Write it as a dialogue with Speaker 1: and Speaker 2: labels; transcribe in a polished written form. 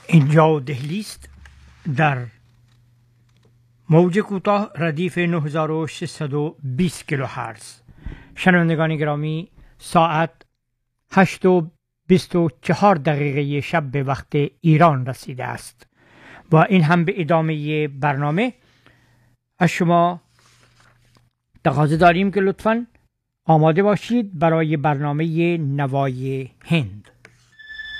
Speaker 1: اینجا دهلی است در موج کوتاه ردیف 9620 کیلوهرتز. شنوندگان گرامی، ساعت 8:24 شب به وقت ایران رسیده است و این هم به ادامه برنامه از شما تقاضا داریم که لطفاً آماده باشید برای برنامه نوای هند.